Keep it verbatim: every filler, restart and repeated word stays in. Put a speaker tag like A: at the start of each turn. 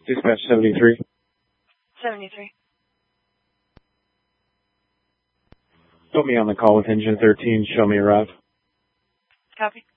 A: Dispatch seventy-three.
B: seventy-three.
A: Put me on the call with engine thirteen. Show me arrive.
B: Copy.